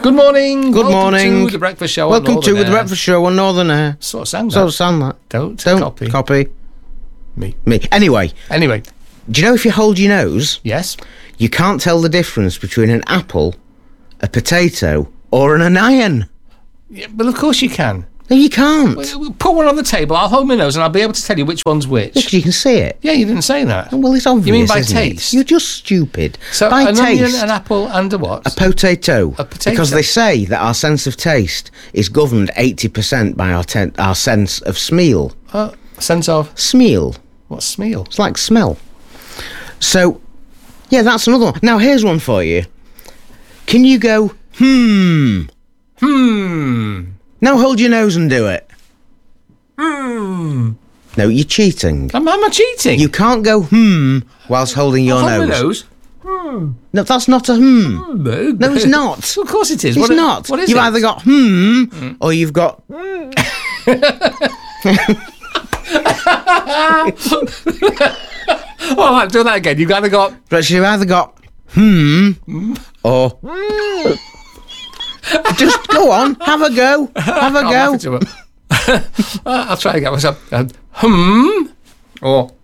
Good morning. Good morning. Welcome to The Breakfast Show Welcome on to Northern The Breakfast Show on Northern Air. Sort of sound that. Sort of sound that. Don't copy. Me. Anyway, do you know if you hold your nose, Yes. you can't tell the difference between an apple, a potato, or an iron? Yeah, but of course you can. No, you can't. Put one on the table, I'll hold my nose and I'll be able to tell you which one's which. Because you can see it. Yeah, you didn't say that. Well, it's obvious. You mean by isn't it? taste? You're just stupid. So by an taste, onion, an apple and a what? a potato. A potato. Because they say that our sense of taste is governed 80% by our sense of smell. Sense of... Smell. What's smeal? It's like smell. So, yeah, that's another one. Now, here's one for you. Can you go, Now hold your nose and do it. No, you're cheating. Am I cheating? You can't go, whilst holding your Hold nose. my nose. No, that's not a No, it's not. Of course it is. It's not. What is You've it? either got or you've got... Oh, I'll do that again. You've either got... But you've either got or... Just go on, have a go. Have a I'm go. happy to it. I'll try again myself. Or...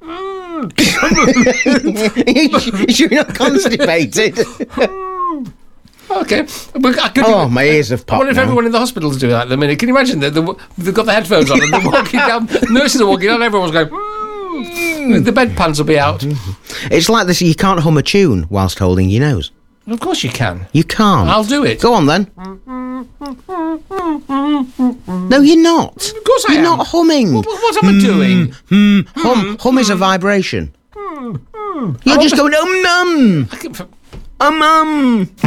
You're not constipated. Okay. My ears have I popped wonder if now. everyone in the hospitals do that at the minute. Can you imagine that they've got the headphones on and they're walking down, nurses are walking down, everyone's going, the bedpans will be out. It's like this, you can't hum a tune whilst holding your nose. Of course you can. You can't. I'll do it. Go on then. No, you're not. Of course I You're am. not humming. What am I doing? Hum is a vibration. You're just going, I can- um.